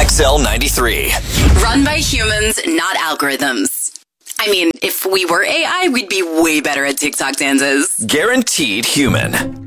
XL93. Run by humans, not algorithms. I mean, if we were AI, we'd be way better at TikTok dances. Guaranteed human.